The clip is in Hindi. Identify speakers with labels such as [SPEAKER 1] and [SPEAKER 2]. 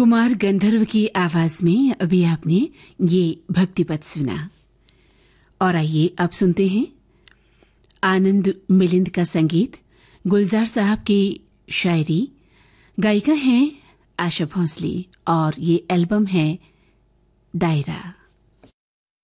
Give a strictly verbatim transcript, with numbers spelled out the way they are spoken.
[SPEAKER 1] कुमार गंधर्व की आवाज में अभी आपने ये भक्ति पद सुना। और आइए अब सुनते हैं आनंद मिलिंद का संगीत, गुलजार साहब की शायरी। गायिका हैं आशा भोसले और ये एल्बम है दायरा।